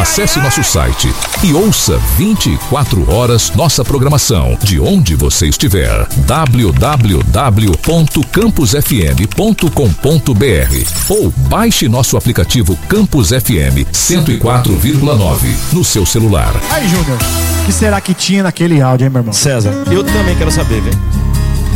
Acesse nosso site e ouça 24 horas nossa programação, de onde você estiver. www.campusfm.com.br ou baixe nosso aplicativo Campus FM 104,9 no seu celular. Aí, Júnior, o que será que tinha naquele áudio, hein, meu irmão? César, eu também quero saber, velho.